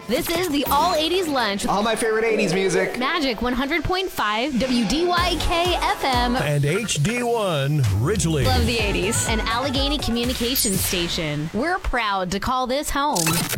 This is the All 80s Lunch. All my favorite 80s music. Magic 100.5 WDYK FM. And HD1 Ridgely. Love the 80s. An Allegheny communications station. We're proud to call this home.